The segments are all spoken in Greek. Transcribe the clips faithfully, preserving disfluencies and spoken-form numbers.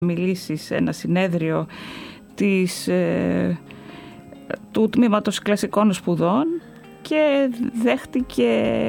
μιλήσει σε ένα συνέδριο της, ε, του Τμήματος Κλασικών Σπουδών και δέχτηκε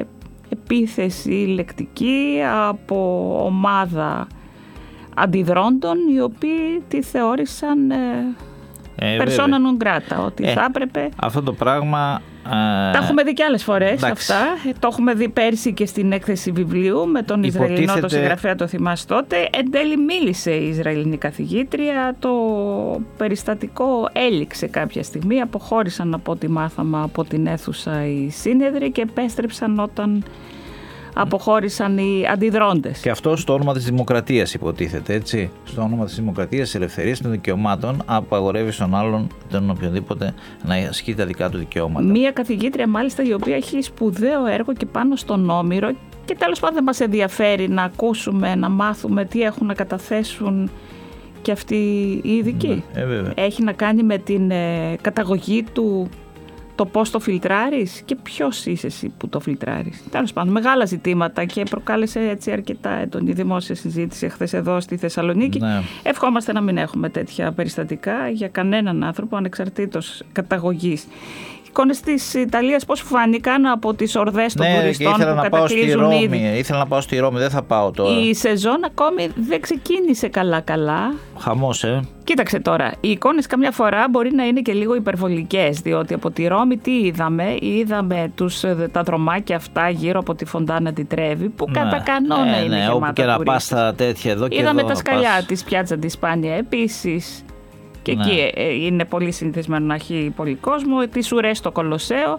επίθεση λεκτική από ομάδα αντιδρόντων οι οποίοι τη θεώρησαν ε, ε, persona non grata, ότι ε, θα έπρεπε. Αυτό το πράγμα... Τα έχουμε δει και άλλες φορές αυτά. Το έχουμε δει πέρσι και στην έκθεση βιβλίου με τον Υποτίθεται... Ισραηλινό το συγγραφέα, το θυμάσαι τότε. Εν τέλει μίλησε η Ισραηλινή καθηγήτρια. Το περιστατικό έληξε κάποια στιγμή. Αποχώρησαν από ό,τι μάθαμε από την αίθουσα οι σύνεδροι και επέστρεψαν όταν αποχώρησαν οι αντιδρόντες. Και αυτό στο όνομα της δημοκρατίας, υποτίθεται, έτσι. Στο όνομα της δημοκρατίας, της ελευθερίας, των δικαιωμάτων, απαγορεύει στον άλλον, τον οποιοδήποτε, να ασκεί τα δικά του δικαιώματα. Μία καθηγήτρια, μάλιστα, η οποία έχει σπουδαίο έργο και πάνω στον Όμηρο, και τέλος πάντων δεν μας ενδιαφέρει να ακούσουμε, να μάθουμε τι έχουν να καταθέσουν και αυτοί οι ειδικοί. Ε, έχει να κάνει με την ε, καταγωγή του. Το πώς το φιλτράρεις και ποιος είσαι εσύ που το φιλτράρεις. Τέλος πάντων, μεγάλα ζητήματα και προκάλεσε έτσι αρκετά έντονη δημόσια συζήτηση χθες εδώ στη Θεσσαλονίκη. Ναι. Ευχόμαστε να μην έχουμε τέτοια περιστατικά για κανέναν άνθρωπο ανεξαρτήτως καταγωγής. Οι εικόνες της Ιταλίας πώς φάνηκαν από τις ορδές των ναι, τουριστών ήθελα που να κατακλείζουν πάω στη ήδη. Ρώμη. Ήθελα να πάω στη Ρώμη, δεν θα πάω τώρα. Η σεζόν ακόμη δεν ξεκίνησε καλά-καλά. Χαμός, ε. Κοίταξε τώρα, οι εικόνες καμιά φορά μπορεί να είναι και λίγο υπερβολικές, διότι από τη Ρώμη τι είδαμε? Είδαμε τους, τα δρομάκια αυτά γύρω από τη Φοντάνα τη Τρέβη, που ναι, κατά κανόνα ε, είναι ναι, γεμάτα όπου και να τουρίστες. πας τα τέτοια εδώ και είδαμε εδώ τα σκαλιά πας. της Πιάτσα τη Σπάνια επίσης, και ναι. εκεί είναι πολύ συνηθισμένο να έχει πολύ κόσμο, τις ουρές στο Κολοσσέο.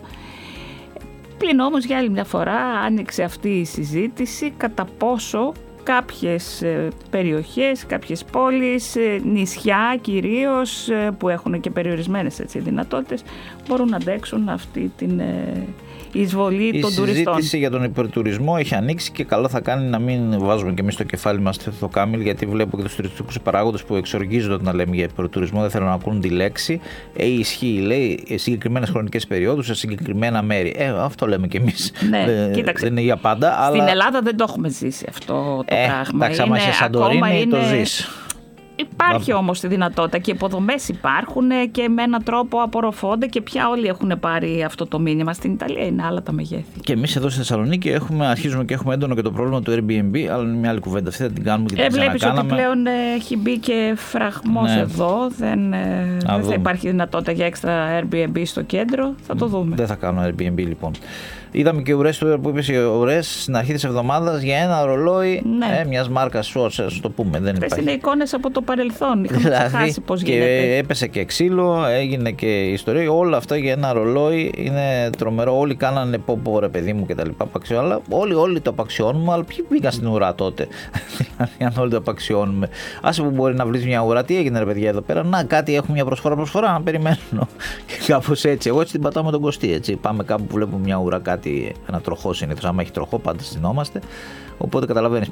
Πλην όμως για άλλη μια φορά άνοιξε αυτή η συζήτηση κατά πόσο κάποιες περιοχές, κάποιες πόλεις, νησιά κυρίως, που έχουν και περιορισμένες έτσι, δυνατότητες, μπορούν να αντέξουν αυτή την εισβολή η των τουριστών. Η συζήτηση για τον υπερτουρισμό έχει ανοίξει και καλό θα κάνει να μην βάζουμε και εμείς το κεφάλι μας στο κάμιλ, γιατί βλέπω και τους τουριστικούς παράγοντες που εξοργίζονται όταν λέμε για υπερτουρισμό, δεν θέλουν να ακούν τη λέξη. Ε, ισχύει, λέει, σε συγκεκριμένες χρονικές περιόδους, σε συγκεκριμένα μέρη. Ε, αυτό λέμε και εμείς. Ναι, δεν, κοίταξε. δεν είναι για πάντα. Στην αλλά... Ελλάδα δεν το έχουμε ζήσει αυτό το ε, πράγμα. Εντάξει, άμα είσαι Σαντορίνη, είναι... το ζεις. Υπάρχει Βα... όμως τη δυνατότητα και οι υποδομές υπάρχουν και με έναν τρόπο απορροφώνται και πια όλοι έχουν πάρει αυτό το μήνυμα. Στην Ιταλία είναι άλλα τα μεγέθη. Και εμείς εδώ στη Θεσσαλονίκη έχουμε, αρχίζουμε και έχουμε έντονο και το πρόβλημα του Airbnb, αλλά είναι μια άλλη κουβέντα. Αυτή θα την κάνουμε και την ξανακάναμε. Βλέπεις ότι πλέον έχει μπει και φραγμός, ναι, εδώ. Δεν, δεν θα υπάρχει δυνατότητα για έξτρα Airbnb στο κέντρο. Θα το δούμε. Δεν θα κάνω Airbnb λοιπόν. Είδαμε και ουρές που είπες, οι ουρές στην αρχή της εβδομάδας για ένα ρολόι, ναι, ε, μιας μάρκας Swatch, ας το πούμε. Δεν Αυτές υπάρχει. είναι εικόνες από το παρελθόν. Είχαμε δηλαδή, ξεχάσει πώς και γίνεται. έπεσε και ξύλο, έγινε και ιστορία. Όλα αυτά για ένα ρολόι είναι τρομερό. Όλοι κάνανε πω πω ρε παιδί μου κτλ. Αλλά όλοι, όλοι το απαξιώνουμε. Αλλά ποιοι πήγαν στην ουρά τότε? Δηλαδή, αν όλοι το απαξιώνουμε. Άσε που μπορεί να βρει μια ουρά, τι έγινε ρε παιδιά εδώ πέρα? Να, κάτι έχουμε μια προσφορά, προσφορά να περιμένω. Κάπως έτσι. Εγώ έτσι την πατάω με τον Κωστή. Έτσι. Πάμε κάπου που βλέπουμε μια ουρά, κάτι. Ένα τροχό συνήθως. Άμα έχει τροχό, πάντα στυνόμαστε. Οπότε καταλαβαίνεις,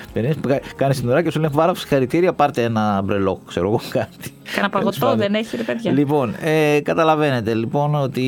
κάνεις την ουρά και σου λένε βάρα συγχαρητήρια, πάρτε ένα μπρελόκο, ξέρω εγώ κάτι. Κάνα παγωτό δεν έχει, ρε παιδιά. Λοιπόν, ε, καταλαβαίνετε λοιπόν ότι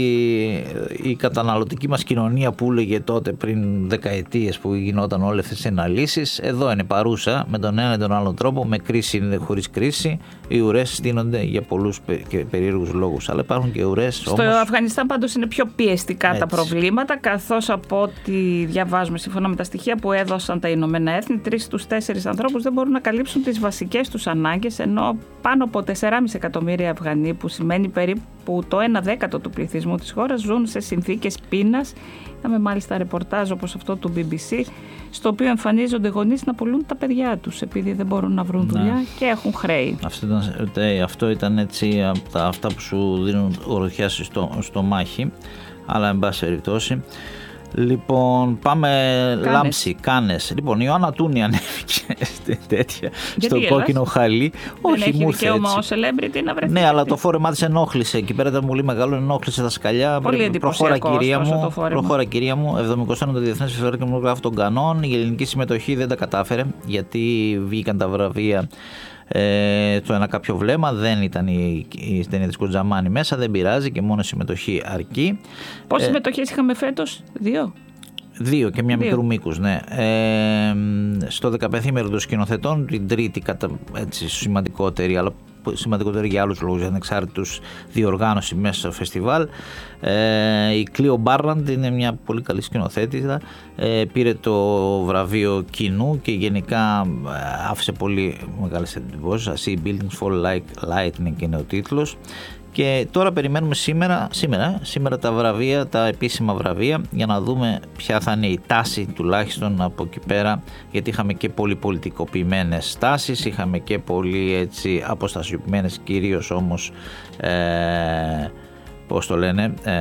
η καταναλωτική μας κοινωνία που έλεγε τότε πριν δεκαετίες που γινόταν όλες αυτές τις αναλύσεις, εδώ είναι παρούσα με τον ένα ή τον άλλο τρόπο, με κρίση ή χωρίς κρίση. Οι ουρές στείνονται για πολλούς και περίεργους λόγους, αλλά υπάρχουν και ουρές. Στο όμως... Αφγανιστάν πάντως είναι πιο πιεστικά έτσι. Τα προβλήματα, καθώς από ό,τι διαβάζουμε σύμφωνα με τα στοιχεία που έδωσαν τα Ηνωμένα Έθνη, τρεις στους τέσσερις ανθρώπους δεν μπορούν να καλύψουν τις βασικές τους ανάγκες, ενώ πάνω από τέσσερα κόμμα πέντε εκατομμύρια Αφγανοί, που σημαίνει περίπου το ένα δέκατο του πληθυσμού της χώρας, ζουν σε συνθήκες πείνας. Είδαμε μάλιστα ρεπορτάζ όπως αυτό του μπι μπι σι, στο οποίο εμφανίζονται γονείς να πουλούν τα παιδιά τους επειδή δεν μπορούν να βρουν δουλειά, ναι, και έχουν χρέη. Αυτό ήταν, αυτό ήταν έτσι από τα, αυτά που σου δίνουν οροχιά στο, στο μάχη, αλλά εν πάση περιπτώσει. Λοιπόν, πάμε Κάνες. Λάμψη, Κάνες. Λοιπόν, η Ιωάννα Τούνη ανέβηκε τέτοια γιατί στο κόκκινο χαλί. Δεν όχι, έχει μου δικαίωμα ως celebrity να βρεθεί. Ναι, αλλά το φόρεμά της ενόχλησε. Εκεί πέρα ήταν πολύ μεγάλο, ενόχλησε τα σκαλιά. Πολύ προχώρα κυρία μου, το προχώρα κυρία μου. εβδομηκοστό το Διεθνές Φεστιβάλ Κινηματογράφου των Κανών. Η ελληνική συμμετοχή δεν τα κατάφερε, γιατί βγήκαν τα βραβεία. Ε, το ένα κάποιο βλέμμα, δεν ήταν η, η ταινία της Κουτζαμάνη μέσα, δεν πειράζει και μόνο συμμετοχή αρκεί. Πόσες ε, συμμετοχές είχαμε φέτος? Δύο. Δύο και μια Δύο. μικρού μήκους, ναι. Ε, στο δεκαπενθήμερο των σκηνοθετών, την τρίτη κατα, έτσι, σημαντικότερη, αλλά σημαντικότερη για άλλους λόγους, για ανεξάρτητους διοργάνωση μέσα στο φεστιβάλ. Ε, η Κλίο Μπάρλαντ είναι μια πολύ καλή σκηνοθέτηδα, ε, πήρε το βραβείο κοινού και γενικά ε, άφησε πολύ μεγάλες εντυπώσεις. See Buildings Fall Like Lightning είναι ο τίτλος. Και τώρα περιμένουμε σήμερα, σήμερα, σήμερα τα βραβεία, τα επίσημα βραβεία, για να δούμε ποια θα είναι η τάση τουλάχιστον από εκεί πέρα, γιατί είχαμε και πολύ πολιτικοποιημένες τάσεις, είχαμε και πολύ έτσι αποστασιοποιημένες, κυρίως όμως ε, πώς το λένε, ε,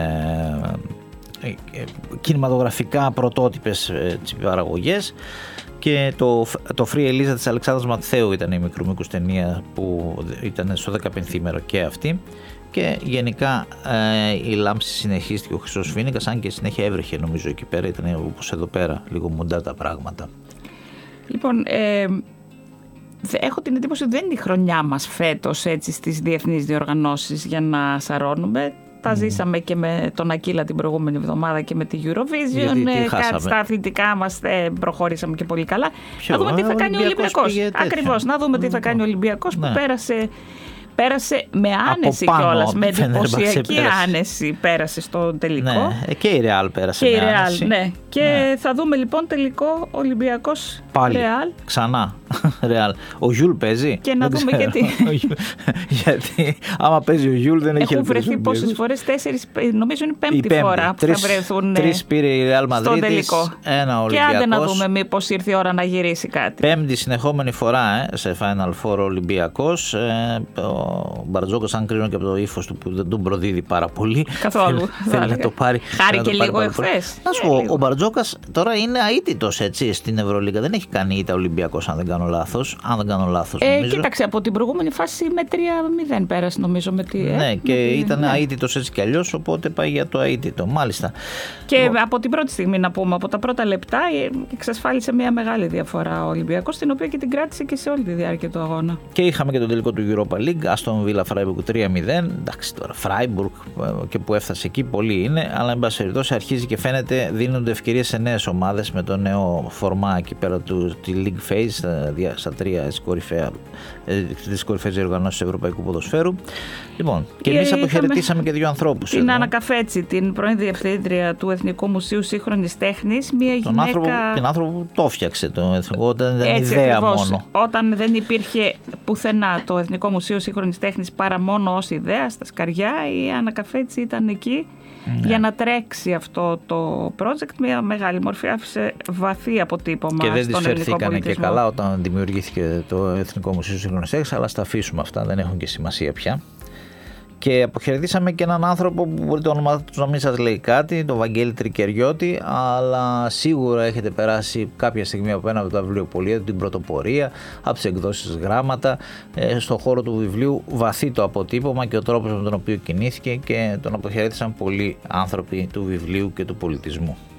ε, ε, κινηματογραφικά πρωτότυπες έτσι, παραγωγές. Και το, το Free Ελίζα της Αλεξάνδρας Ματθαίου ήταν η μικρού μήκους ταινία που ήταν στο δεκαπενθήμερο και αυτή. Και γενικά ε, η λάμψη συνεχίστηκε, ο Χρυσός Φοίνικας, αν και συνέχεια έβρεχε νομίζω εκεί πέρα, ήταν όπως εδώ πέρα, λίγο μουντά τα πράγματα. Λοιπόν, ε, έχω την εντύπωση ότι δεν είναι η χρονιά μας φέτος έτσι στις διεθνείς διοργανώσεις για να σαρώνουμε. Τα ζήσαμε και με τον Ακύλα την προηγούμενη εβδομάδα και με τη Eurovision. Κάτι στα αθλητικά μας ε, προχωρήσαμε και πολύ καλά. Ποιο? Να δούμε τι θα κάνει ο Ολυμπιακός. Ακριβώς, να δούμε τι θα κάνει ο Ολυμπιακός που ναι. πέρασε... Πέρασε με άνεση κιόλας, με εντυπωσιακή άνεση πέρασε στο τελικό. Ναι, και η Ρεάλ πέρασε και με η Real, άνεση. Ναι. Και ναι. θα δούμε λοιπόν τελικό Ολυμπιακός Ρεάλ. Ξανά Ρεάλ. Ο Γιούλ παίζει. Και να δεν δούμε ξέρω. γιατί. γιατί άμα παίζει ο Γιούλ δεν έχει ελπίδα. Έχουν βρεθεί πόσες φορές, τέσσερις, νομίζω είναι η πέμπτη, η πέμπτη. φορά που τρεις, θα βρεθούν τρεις πήρε η Ρεάλ Μαδρίτης, ένα Ολυμπιακός. Και άντε να δούμε μήπως ήρθε η ώρα να γυρίσει κάτι. Πέμπτη συνεχόμενη φορά ε, σε Final Four Ολυμπιακός. Ε, ο Μπαρτζόκας, αν κρίνω και από το ύφος του που δεν τον προδίδει πάρα πολύ. Καθόλου. Θέλει να το πάρει. Χάρη και λίγο εχθές. Να σου πω, ο Μπαρτζόκας τώρα είναι αίτητος έτσι στην Ευρωλίγα. Δεν έχει κάνει ήττα Ολυμπιακός, αν δεν κάνω λάθος. Αν δεν κάνω λάθος, ε, κοίταξε, από την προηγούμενη φάση με τρία μηδέν πέρασε νομίζω με τη. Ναι, ε, και με τη, ήταν ναι. αίτητος έτσι κι αλλιώς, οπότε πάει για το αίτητο. Μάλιστα. Και ο... από την πρώτη στιγμή, να πούμε, από τα πρώτα λεπτά, εξασφάλισε μια μεγάλη διαφορά ο Ολυμπιακός, την οποία και την κράτησε και σε όλη τη διάρκεια του αγώνα. Και είχαμε και τον τελικό του Europa League, Aston Villa Freiburg τρία μηδέν. Εντάξει, τώρα Freiburg και που έφτασε εκεί, πολλοί είναι, αλλά εν πάση περιπτώσει αρχίζει και φαίνεται δίνονται ευκαιρίες σε νέες ομάδες με το νέο φορμά εκεί πέρα του, τη League Phase, στα, στα τρία τις κορυφαίες διοργανώσεις του Ευρωπαϊκού Ποδοσφαίρου. Λοιπόν, και, και εμείς αποχαιρετήσαμε και δύο ανθρώπους. Την Άννα Καφέτσι, την πρώην διευθύντρια του Εθνικού Μουσείου Σύγχρονης Τέχνης, μια τον γυναίκα. Άνθρωπο, την άνθρωπο που το έφτιαξε το Εθνικό, όταν δεν ήταν ιδέα ακριβώς, μόνο. Όταν δεν υπήρχε πουθενά το Εθνικό Μουσείο Σύγχρονης Τέχνης παρά μόνο ως ιδέα, στα σκαριά, η Άννα Καφέτσι ήταν εκεί. Ναι. Για να τρέξει αυτό το project, μια μεγάλη μορφή, άφησε βαθύ αποτύπωμα στον ελληνικό πολιτισμό. Και δεν τις φερθήκανε και καλά όταν δημιουργήθηκε το Εθνικό Μουσείο Σύγχρονης Τέχνης, αλλά στα αφήσουμε αυτά, δεν έχουν και σημασία πια. Και αποχαιρετήσαμε και έναν άνθρωπο που μπορεί το όνομα του να μην σας λέει κάτι, τον Βαγγέλη Τρικεριώτη, αλλά σίγουρα έχετε περάσει κάποια στιγμή από ένα από τα βιβλιοπωλεία, την πρωτοπορία, από τις εκδόσεις Γράμματα, ε, στον χώρο του βιβλίου βαθύ το αποτύπωμα και ο τρόπος με τον οποίο κινήθηκε, και τον αποχαιρέτησαν πολλοί άνθρωποι του βιβλίου και του πολιτισμού.